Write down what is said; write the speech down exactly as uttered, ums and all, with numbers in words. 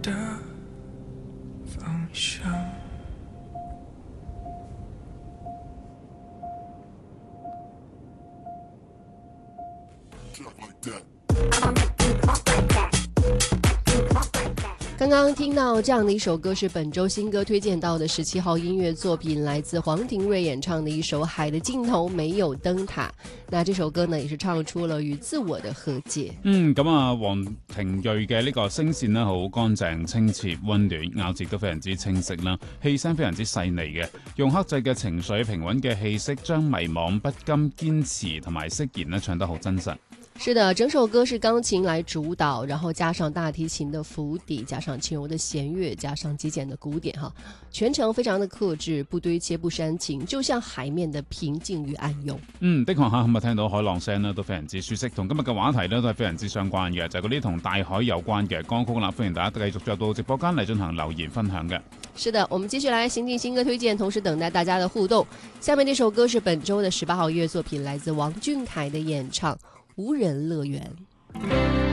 的方向。 刚刚听到这样的一首歌是本周新歌推荐到的十七号音乐作品，来自黃庭瑞演唱的一首《海的盡頭沒有燈塔》。那這首歌呢也是唱出了與自我的和解。 嗯，咁啊，黃庭瑞嘅呢個聲線呢好乾淨清澈溫暖，咬字都非常之清晰啦，氣聲非常之細膩嘅，用克制嘅情緒平穩嘅氣息，將迷惘不甘堅持同埋釋然呢唱得好真實。 是的，整首歌是鋼琴來主導，然後加上大提琴的府底，加上輕柔的弦樂，加上極簡的鼓點哈，全程非常的克制，不堆切不煽情，就像海面的平靜與暗湧。 嗯，的確吓，咁啊聽到海浪聲呢都非常之舒適，同今日嘅話題呢都係非常之相關嘅，就係嗰啲同大海有關嘅歌曲啦。歡迎大家繼續入到直播間嚟進行留言分享嘅。 是的，我們繼續來行進新歌推薦，同時等待大家的互動。下面這首歌是本周的十八號音樂作品，來自王俊凱的演唱《無人樂園》。